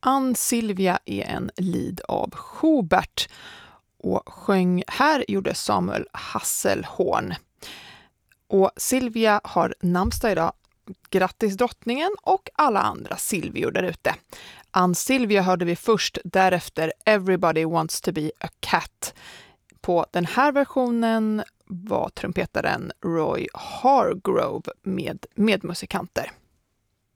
Ann Silvia är en lead av Schubert och sjöng här gjorde Samuel Hasselhorn. Och Silvia har namnsdag idag. Grattis drottningen och alla andra Silvior där ute. Ann Silvia hörde vi först, därefter Everybody Wants to be a Cat. På den här versionen var trumpetaren Roy Hargrove med musikanter.